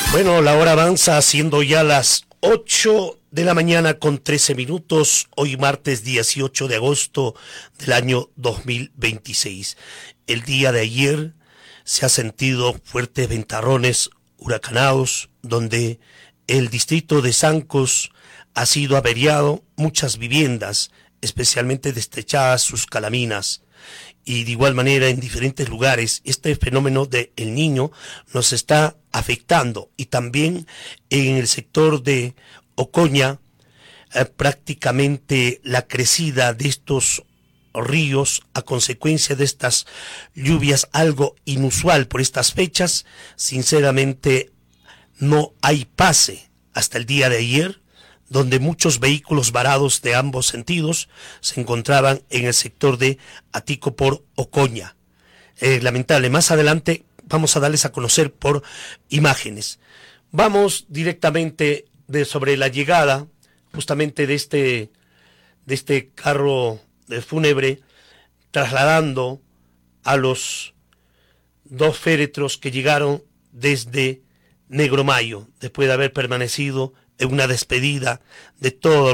Bueno, la hora avanza, siendo ya las 8 de la mañana con 13 minutos, hoy martes 18 de agosto del año 2026. El día de ayer se ha sentido fuertes ventarrones huracanados, donde el distrito de Sancos ha sido averiado, muchas viviendas, especialmente destrechadas sus calaminas. Y de igual manera en diferentes lugares este fenómeno del Niño nos está afectando, y también en el sector de Ocoña prácticamente la crecida de estos ríos a consecuencia de estas lluvias, algo inusual por estas fechas. Sinceramente no hay pase hasta el día de ayer, donde muchos vehículos varados de ambos sentidos se encontraban en el sector de Atico por Ocoña. Lamentable. Más adelante vamos a darles a conocer por imágenes. Vamos directamente sobre la llegada justamente de este carro fúnebre, trasladando a los dos féretros que llegaron desde Negromayo, después de haber permanecido en una despedida de todos